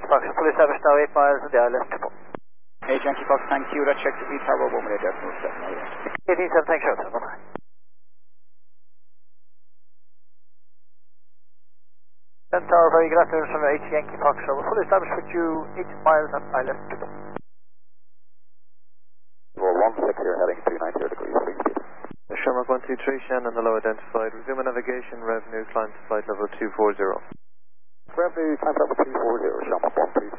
Yankee Fox, fully established now 8 miles on the island. 8 Yankee Fox, thank you. That checks the P Tower 1 minute decimal 7. 18-7, thanks, sir. Bye-bye. Tower, very good afternoon from 8 Yankee Fox. So we're fully established with you 8 miles on island. Well, 16 here, heading 390 degrees, free speed. Shamrock 123, Shannon, hello, identified. Resume navigation, revenue, climb to flight level 240. Revenue, climb level 240, Shamrock 123.